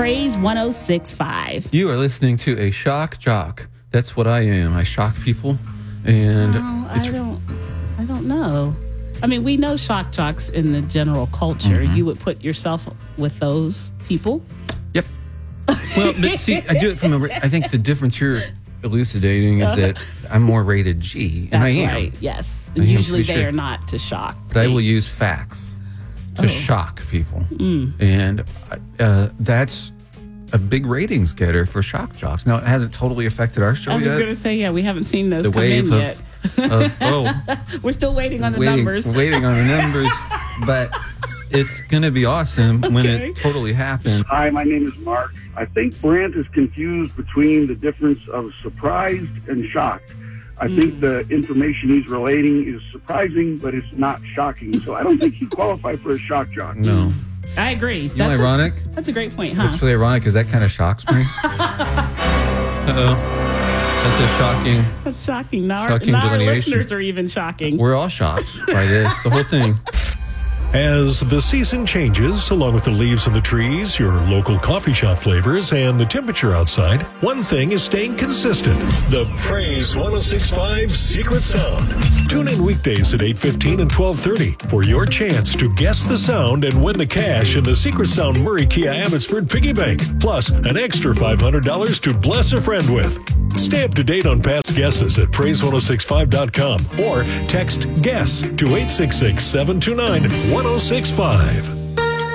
Praise 106.5. You are listening to a shock jock. That's what I am. I shock people. And I don't know. I mean, we know shock jocks in the general culture. You would put yourself with those people. Yep. Well, but see, I do it from I think the difference you're elucidating is that I'm more rated G. And That's I am. right. Yes. I am, Usually to be they sure. are not to shock. But I will use facts to shock people. And that's a big ratings getter for shock jocks. Now, it hasn't totally affected our show I was yet. going to say, we haven't seen those The come in wave yet. We're We're still waiting on the numbers. waiting on the numbers, but it's going to be awesome when it totally happens. Hi, my name is Mark. I think Brandt is confused between the difference of surprised and shocked. I think the information he's relating is surprising, but it's not shocking. So I don't think he'd qualify for a shock jock. No. I agree. You know, ironic? That's a great point, huh? What's really ironic is that kind of shocks me. Uh-oh. That's a shocking. That's shocking. Now Shocking our delineation. listeners are even shocking. We're all shocked by this, the whole thing. As the season changes, along with the leaves on the trees, your local coffee shop flavors, and the temperature outside, one thing is staying consistent. The Praise 106.5 Secret Sound. Tune in weekdays at 8:15 and 12:30 for your chance to guess the sound and win the cash in the Secret Sound Murray Kia Abbotsford Piggy Bank, plus an extra $500 to bless a friend with. Stay up to date on past guesses at praise1065.com or text GUESS to 866-729-1065.